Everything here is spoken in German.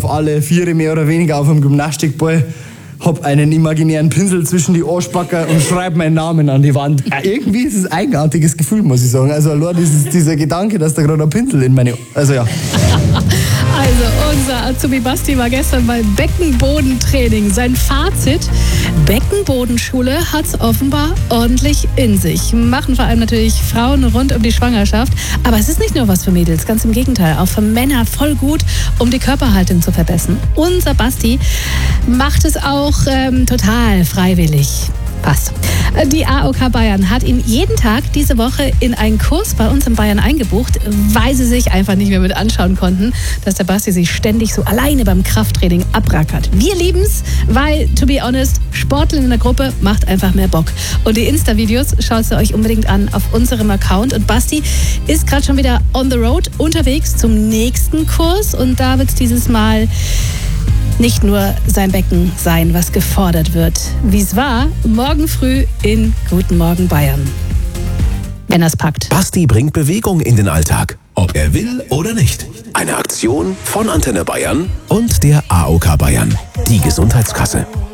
auf alle Viere mehr oder weniger auf dem Gymnastikball, hab einen imaginären Pinsel zwischen die Arschbacker und schreib meinen Namen an die Wand. Ja, irgendwie ist es ein eigenartiges Gefühl, muss ich sagen. Also allein dieser Gedanke, dass da gerade ein Pinsel in meine... Also ja. Also unser Azubi Basti war gestern beim Beckenbodentraining. Sein Fazit: Beckenbodenschule hat's offenbar ordentlich in sich. Machen vor allem natürlich Frauen rund um die Schwangerschaft. Aber es ist nicht nur was für Mädels, ganz im Gegenteil. Auch für Männer voll gut, um die Körperhaltung zu verbessern. Unser Basti macht es auch total freiwillig. Passt. Die AOK Bayern hat ihn jeden Tag diese Woche in einen Kurs bei uns in Bayern eingebucht, weil sie sich einfach nicht mehr mit anschauen konnten, dass der Basti sich ständig so alleine beim Krafttraining abrackert. Wir lieben's, weil, to be honest, Sporteln in der Gruppe macht einfach mehr Bock. Und die Insta-Videos schaut ihr euch unbedingt an auf unserem Account. Und Basti ist gerade schon wieder on the road, unterwegs zum nächsten Kurs. Und da wird's dieses Mal nicht nur sein Becken sein, was gefordert wird. Wie es war, morgen früh in Guten Morgen Bayern. Wenn er's packt. Basti bringt Bewegung in den Alltag, ob er will oder nicht. Eine Aktion von Antenne Bayern und der AOK Bayern, die Gesundheitskasse.